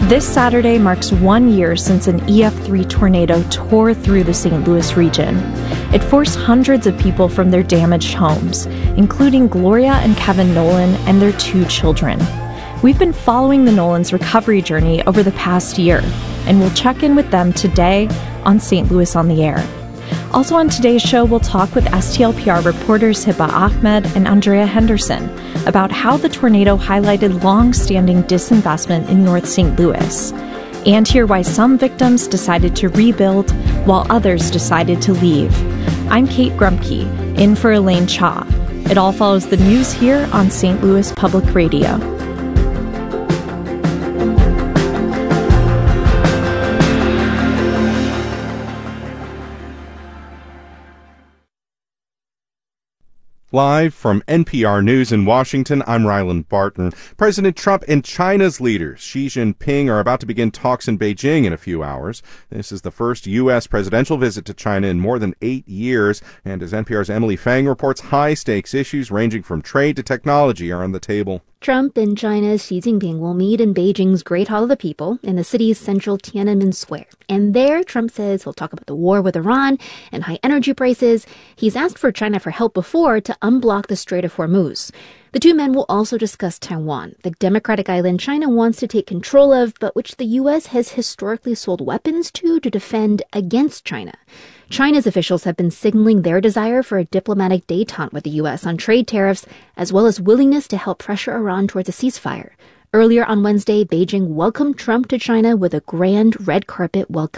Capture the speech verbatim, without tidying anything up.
This Saturday marks one year since an E F three tornado tore through the Saint Louis region. It forced hundreds of people from their damaged homes, including Gloria and Kevin Nolan and their two children. We've been following the Nolans' recovery journey over the past year, and we'll check in with them today on Saint Louis on the Air. Also on today's show, we'll talk with S T L P R reporters Hiba Ahmed and Andrea Henderson about how the tornado highlighted long-standing disinvestment in North Saint Louis, and hear why some victims decided to rebuild while others decided to leave. I'm Kate Grumke, in for Elaine Cha. It all follows the news here on Saint Louis Public Radio. Live from N P R News in Washington, I'm Ryland Barton. President Trump and China's leaders, Xi Jinping, are about to begin talks in Beijing in a few hours. This is the first U S presidential visit to China in more than eight years. And as N P R's Emily Fang reports, high-stakes issues ranging from trade to technology are on the table. Trump and China's Xi Jinping will meet in Beijing's Great Hall of the People in the city's central Tiananmen Square. And there, Trump says he'll talk about the war with Iran and high energy prices. He's asked for China for help before to unblock the Strait of Hormuz. The two men will also discuss Taiwan, the democratic island China wants to take control of, but which the U S has historically sold weapons to to defend against China. China's officials have been signaling their desire for a diplomatic détente with the U S on trade tariffs, as well as willingness to help pressure Iran towards a ceasefire. Earlier on Wednesday, Beijing welcomed Trump to China with a grand red carpet welcome.